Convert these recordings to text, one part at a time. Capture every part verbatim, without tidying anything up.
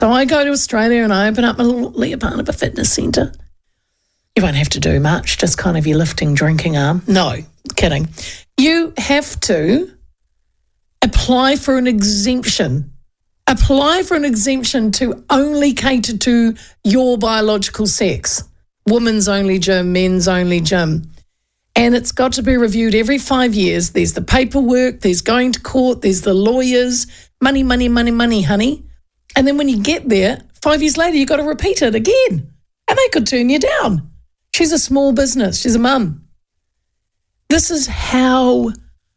So I go to Australia and I open up a little Leah Barnaba fitness centre. You won't have to do much, just kind of your lifting, drinking arm. No, kidding. You have to apply for an exemption. Apply for an exemption to only cater to your biological sex. Women's only gym, men's only gym. And it's got to be reviewed every five years. There's the paperwork, there's going to court, there's the lawyers. Money, money, money, money, honey. And then when you get there, five years later, you've got to repeat it again. And they could turn you down. She's a small business. She's a mum. This is how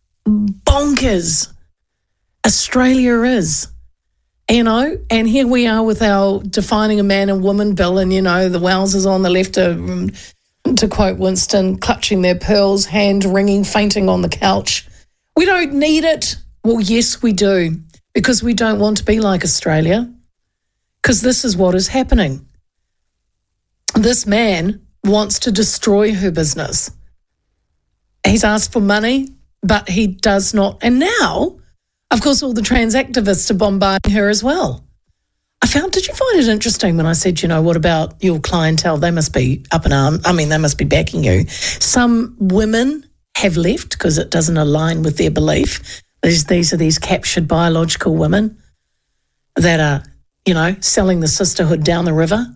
bonkers Australia is, you know. And here we are with our defining a man and woman bill, and, you know, the Wowsers on the left are, um, to quote Winston, clutching their pearls, hand wringing, fainting on the couch. We don't need it. Well, yes, we do, because we don't want to be like Australia, because this is what is happening. This man wants to destroy her business. He's asked for money, but he does not. And now, of course, all the trans activists are bombarding her as well. I found, did you find it interesting when I said, you know, what about your clientele? They must be up in arms. I mean, they must be backing you. Some women have left because it doesn't align with their belief. These, these are these captured biological women that are, you know, selling the sisterhood down the river.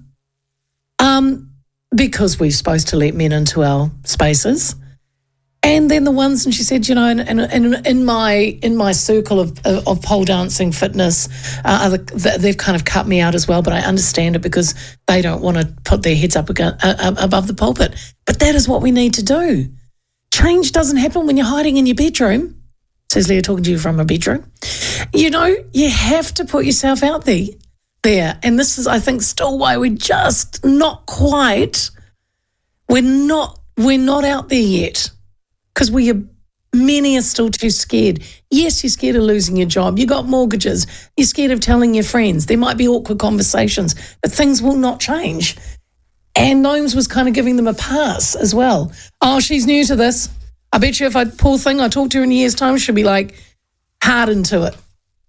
Um, because we're supposed to let men into our spaces. And then the ones, and she said, you know, in, in, in my in my circle of, of, of pole dancing fitness, uh, other, they've kind of cut me out as well, but I understand it because they don't want to put their heads up against, uh, above the pulpit. But that is what we need to do. Change doesn't happen when you're hiding in your bedroom, says Leah, talking to you from a bedroom. You know, you have to put yourself out there. there. And this is, I think, still why we're just not quite, we're not, we're not out there yet. Because we are, many are still too scared. Yes, you're scared of losing your job. You got mortgages. You're scared of telling your friends. There might be awkward conversations, but things will not change. And Gnomes was kind of giving them a pass as well. Oh, she's new to this. I bet you if I, poor thing, I talk to her in a year's time, she'll be like hardened to it.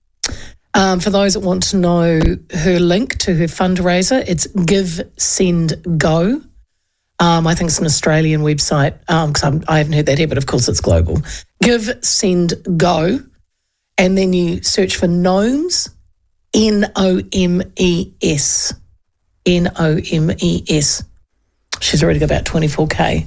Um, for those that want to know her link to her fundraiser, it's Give, Send, Go. Um, I think it's an Australian website because um, I haven't heard that here, but of course it's global. Give, Send, Go. And then you search for Gnomes, N O M E S. N O M E S. She's already got about twenty-four K.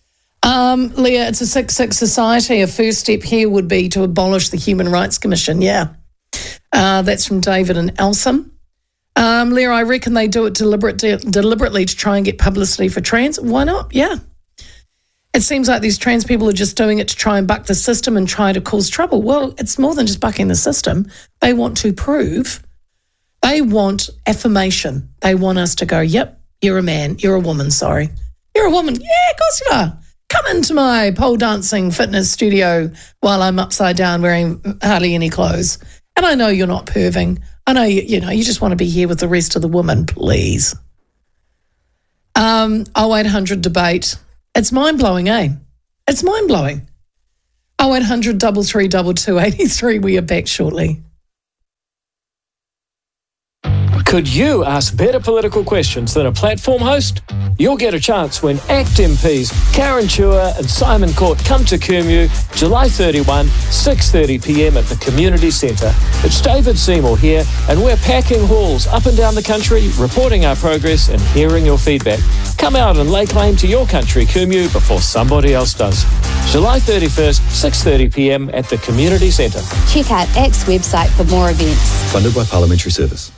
Um, Leah, it's a six six society. A first step here would be to abolish the Human Rights Commission. Yeah. Uh, that's from David and Eltham. Um, Leah, I reckon they do it deliberate, de- deliberately to try and get publicity for trans. Why not? Yeah. It seems like these trans people are just doing it to try and buck the system and try to cause trouble. Well, it's more than just bucking the system. They want to prove, they want affirmation. They want us to go, yep, you're a man, you're a woman, sorry. You're a woman. Yeah, of course you are. Come into my pole dancing fitness studio while I'm upside down wearing hardly any clothes. And I know you're not perving. I know, you, you know, you just want to be here with the rest of the women, please. Um, oh eight hundred debate. It's mind-blowing, eh? It's mind-blowing. oh eight hundred, three three two, two eight three. We are back shortly. Could you ask better political questions than a platform host? You'll get a chance when ACT M Ps Karen Chua and Simon Court come to Kumeu July thirty-first, six thirty p m at the Community Centre. It's David Seymour here, and we're packing halls up and down the country, reporting our progress and hearing your feedback. Come out and lay claim to your country, Kumeu, before somebody else does. July thirty-first, six thirty p m at the Community Centre. Check out ACT's website for more events. Funded by Parliamentary Service.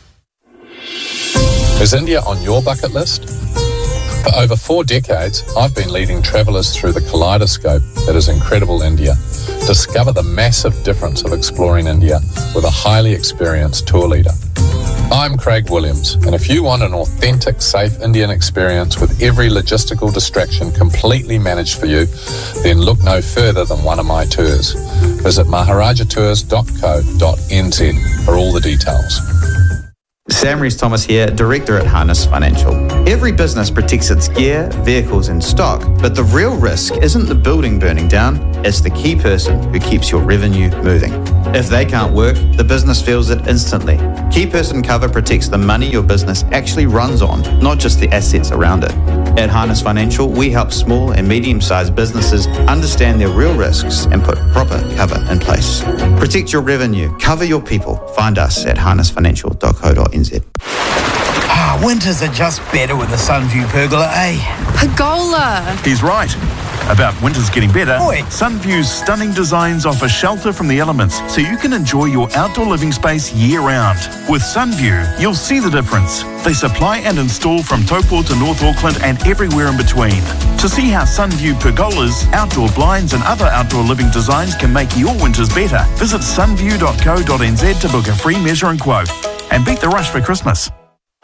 Is India on your bucket list? For over four decades, I've been leading travellers through the kaleidoscope that is incredible India. Discover the massive difference of exploring India with a highly experienced tour leader. I'm Craig Williams, and if you want an authentic, safe Indian experience with every logistical distraction completely managed for you, then look no further than one of my tours. Visit maharaja tours dot co dot n z for all the details. Sam Rees-Thomas here, Director at Harness Financial. Every business protects its gear, vehicles and stock, but the real risk isn't the building burning down, it's the key person who keeps your revenue moving. If they can't work, the business feels it instantly. Key person cover protects the money your business actually runs on, not just the assets around it. At Harness Financial, we help small and medium-sized businesses understand their real risks and put proper cover in place. Protect your revenue, cover your people. Find us at harness financial dot co dot n z. Ah, winters are just better with a Sunview pergola, eh? Pergola! He's right. About winters getting better, Oi. Sunview's stunning designs offer shelter from the elements so you can enjoy your outdoor living space year-round. With Sunview, you'll see the difference. They supply and install from Taupo to North Auckland and everywhere in between. To see how Sunview pergolas, outdoor blinds and other outdoor living designs can make your winters better, visit sunview dot co dot n z to book a free measure and quote. And beat the rush for Christmas.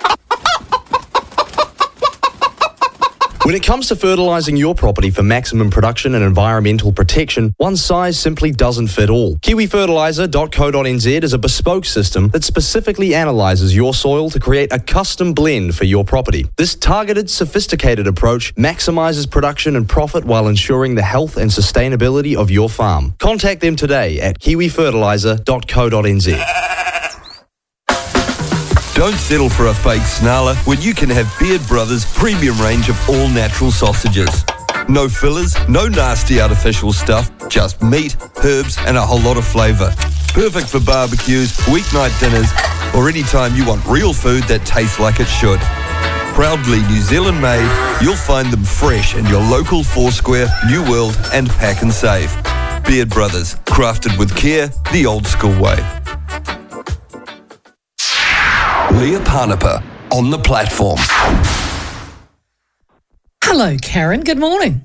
When it comes to fertilising your property for maximum production and environmental protection, one size simply doesn't fit all. kiwi fertiliser dot co dot n z is a bespoke system that specifically analyses your soil to create a custom blend for your property. This targeted, sophisticated approach maximises production and profit while ensuring the health and sustainability of your farm. Contact them today at kiwi fertiliser dot co dot n z. Don't settle for a fake snarler when you can have Beard Brothers' premium range of all-natural sausages. No fillers, no nasty artificial stuff, just meat, herbs and a whole lot of flavour. Perfect for barbecues, weeknight dinners or any time you want real food that tastes like it should. Proudly New Zealand made, you'll find them fresh in your local Foursquare, New World and Pack and Save. Beard Brothers, crafted with care, the old school way. Leah Parnapa on the platform. Hello, Karen. Good morning.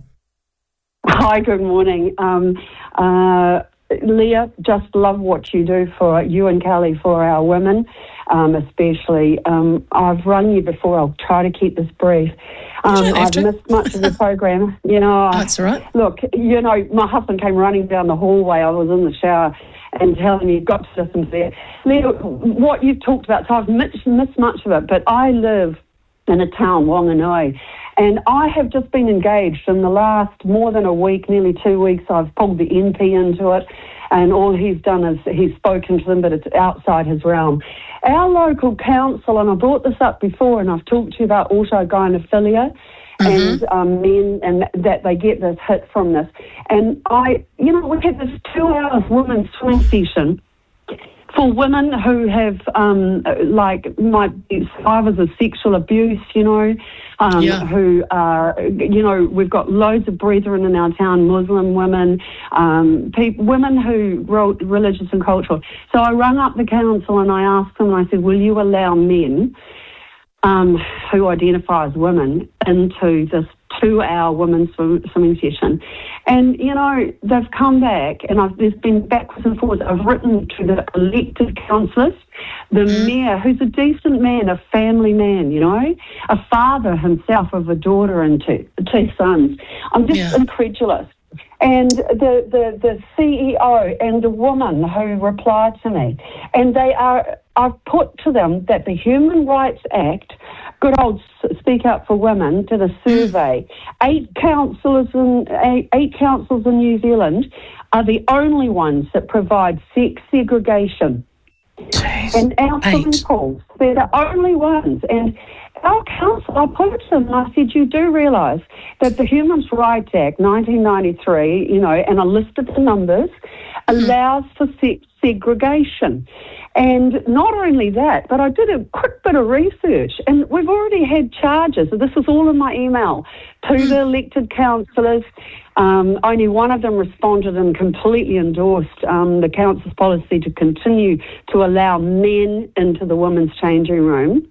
Hi, good morning. Um, uh, Leah, just love what you do for you and Kelly for our women, um, especially. Um, I've run you before. I'll try to keep this brief. Um, I've to. missed much of the program. You know, that's all right. Look, you know, my husband came running down the hallway. I was in the shower and telling me you've got to listen to that. Leah, what you've talked about, so I've missed, missed much of it, but I live in a town, Wanganui, and I have just been engaged in the last more than a week, nearly two weeks. I've pulled the M P into it, and all he's done is he's spoken to them, but it's outside his realm. Our local council, and I brought this up before, and I've talked to you about autogynephilia, mm-hmm. and um, men, and that they get this hit from this. And I, you know, we had this two-hour women's swim session for women who have, um, like, might be survivors of sexual abuse, you know, um, yeah. who are, you know, we've got loads of brethren in our town, Muslim women, um, people, women who wrote religious and cultural. So I rang up the council and I asked them, and I said, will you allow men um, who identify as women into this two-hour women's swim, swimming session? And, you know, they've come back, and I've, there's been backwards and forwards. I've written to the elected councillors, the mm. mayor, who's a decent man, a family man, you know, a father himself of a daughter and two, two sons. I'm just yeah. incredulous. And the, the, the C E O and the woman who replied to me, and they are, I've put to them that the Human Rights Act, good old Speak Up for Women, did a survey. Eight councillors in eight, eight councils in New Zealand are the only ones that provide sex segregation. Jeez. And our swimming pools, they're the only ones. And our council, I put it to them and I said, you do realise that the Human Rights Act, nineteen ninety-three, you know, and I listed the numbers, allows for sex segregation. And not only that, but I did a quick bit of research, and we've already had charges. This is all in my email to the elected councillors. Um, only one of them responded and completely endorsed um, the council's policy to continue to allow men into the women's changing room.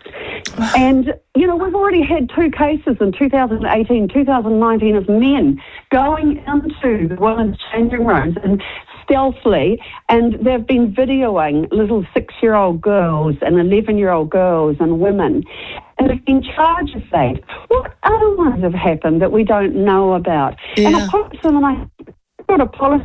And, you know, we've already had two cases in two thousand eighteen, two thousand nineteen of men going into the women's changing rooms and stealthily, and they've been videoing little six-year-old girls and eleven-year-old girls and women, and they've been charged with that. What other ones have happened that we don't know about? Yeah. And I put to them, and I got a policy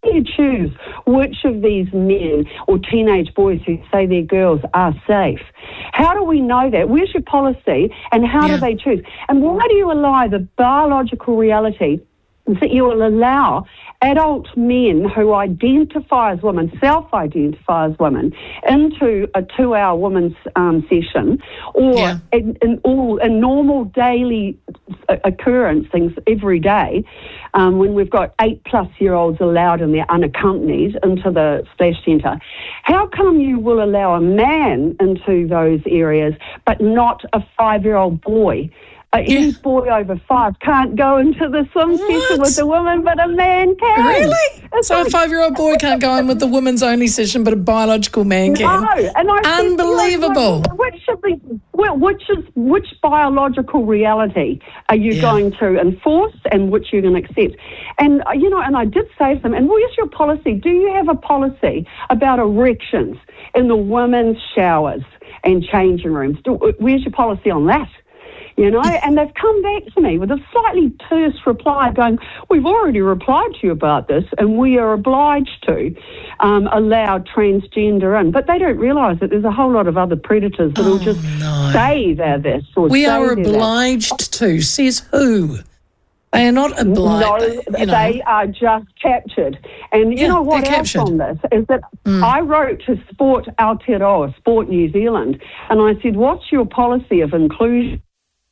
do you choose which of these men or teenage boys who say they're girls are safe? How do we know that? Where's your policy, and how Yeah. do they choose? And why do you allow the biological reality that you will allow adult men who identify as women, self-identify as women, into a two-hour women's um, session, or Yeah. in, in all in normal daily occurrence things every day, um, when we've got eight-plus-year-olds allowed and they're unaccompanied into the splash centre? How come you will allow a man into those areas but not a five-year-old boy? Uh, any Yeah. boy over five can't go into the swim session with a woman, but a man can. Really? It's So a like- five-year-old boy can't go in with the women's only session, but a biological man can? No, and I said, Unbelievable. you know, which should be, well, which is which biological reality are you Yeah. going to enforce, and which you're going to accept? And uh, you know, and I did say to them, and where's your policy? Do you have a policy about erections in the women's showers and changing rooms? Do, where's your policy on that? You know, and they've come back to me with a slightly terse reply going, we've already replied to you about this and we are obliged to um, allow transgender in. But they don't realise that there's a whole lot of other predators that will Oh, just no. say they're this or We say are they're that. obliged to. Says who? They are not obliged. No, you know. they are just captured. And you Yeah, know what they're else captured. on this is that Mm. I wrote to Sport Aotearoa, Sport New Zealand, and I said, what's your policy of inclusion?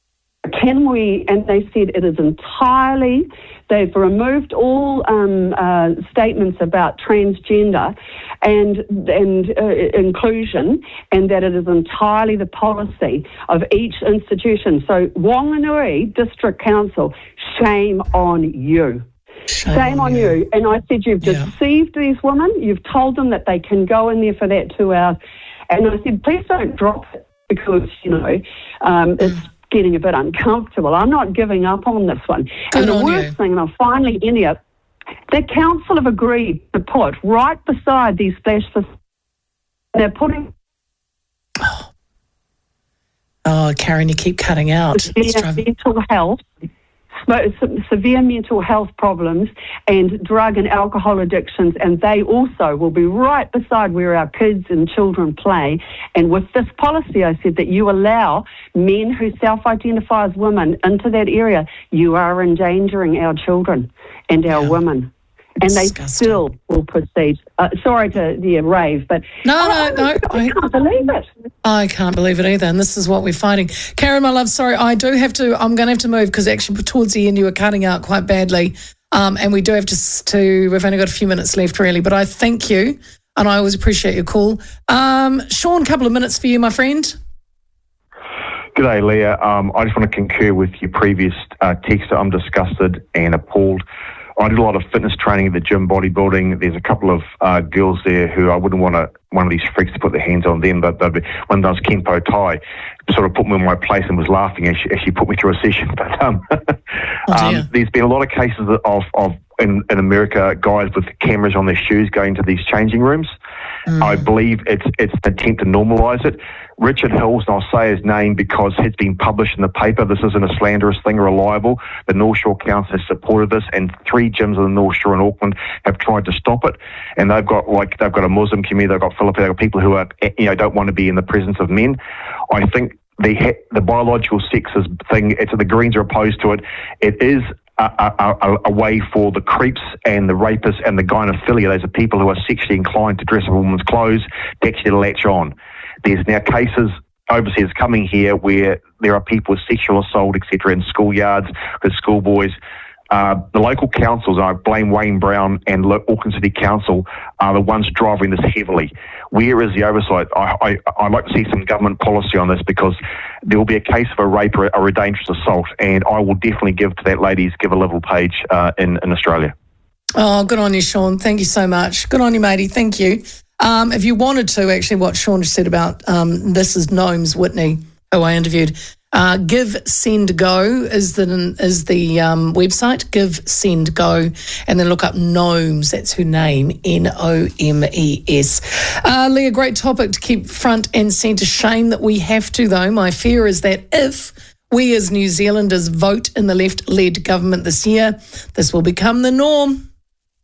Can we, and they said it is entirely, they've removed all um, uh, statements about transgender and and uh, inclusion, and that it is entirely the policy of each institution. So Whanganui District Council, shame on you. Shame, Shame on you. And I said, you've Yeah. deceived these women. You've told them that they can go in there for that two hours. And I said, please don't drop it because, you know, um, it's getting a bit uncomfortable. I'm not giving up on this one. Good and the on worst you. thing, and I'll finally end here, the council have agreed to put right beside these splash facilities, they're putting Oh, Karen, you keep cutting out. It's severe driving- mental health, sm- se- severe mental health problems and drug and alcohol addictions, and they also will be right beside where our kids and children play. And with this policy, I said that you allow men who self-identify as women into that area, you are endangering our children and our Yeah. women. And they Disgusting. still will proceed. Uh, sorry to yeah, rave, but No, I, no, no, I, I- can't believe it. I can't believe it either, and this is what we're fighting. Karen, my love, sorry, I do have to, I'm going to have to move because actually towards the end you were cutting out quite badly, um, and we do have to, s- to, we've only got a few minutes left really, but I thank you, and I always appreciate your call. Um, Sean, a couple of minutes for you, my friend. G'day, Leah. Um, I just want to concur with your previous uh, text. I'm disgusted and appalled. I did a lot of fitness training at the gym, bodybuilding. There's a couple of uh, girls there who I wouldn't want to, one of these freaks to put their hands on them, but they'd be, one does Kenpo Tai, sort of put me in my place and was laughing as she, as she put me through a session. But um, Oh, dear. um, there's been a lot of cases of, of in, in America, guys with cameras on their shoes going to these changing rooms. Mm. I believe it's it's an attempt to normalise it. Richard Hills, and I'll say his name because it's been published in the paper. This isn't a slanderous thing or a libel. The North Shore Council has supported this, and three gyms in the North Shore in Auckland have tried to stop it. And they've got like they've got a Muslim community, they've got Filipino, they've got people who are you know don't want to be in the presence of men. I think the the biological sexes thing. It's the Greens are opposed to it. It is A, a, a way for the creeps and the rapists and the gynophilia, those are people who are sexually inclined to dress up in women's clothes, to actually latch on. There's now cases overseas coming here where there are people with sexual assault, et cetera, in schoolyards, with schoolboys. Uh, the local councils, I blame Wayne Brown and Lo- Auckland City Council, are the ones driving this heavily. Where is the oversight? I, I, I'd like to see some government policy on this because there will be a case of a rape or a, or a dangerous assault, and I will definitely give to that lady's give a level page uh, in, in Australia. Oh, good on you, Sean. Thank you so much. Good on you, matey. Thank you. Um, if you wanted to, actually, what Sean just said about um, this is Gnomes Whitney, who I interviewed. Uh, Give, Send, Go is the is the um, website. Give, Send, Go, and then look up Gnomes. That's her name, N O M E S. Uh, Leah, great topic to keep front and centre. Shame that we have to, though. My fear is that if we as New Zealanders vote in the left-led government this year, this will become the norm.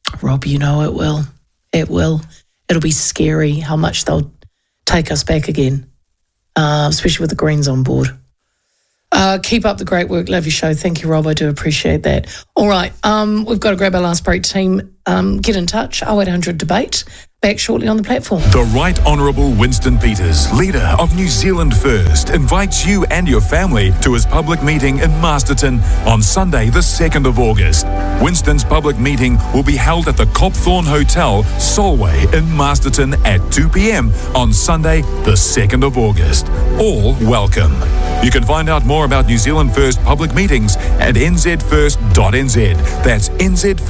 Rob, you know it will. It will. It'll be scary how much they'll take us back again, uh, especially with the Greens on board. Uh, keep up the great work. Love your show. Thank you, Rob. I do appreciate that. All right. Um, we've got to grab our last break. Team, um, get in touch. oh eight hundred debate. Back shortly on the platform. The Right Honourable Winston Peters, leader of New Zealand First, invites you and your family to his public meeting in Masterton on Sunday, the second of August. Winston's public meeting will be held at the Copthorne Hotel, Solway in Masterton at two p.m. on Sunday, the second of August. All welcome. You can find out more about New Zealand First public meetings at n z first dot n z. That's N Z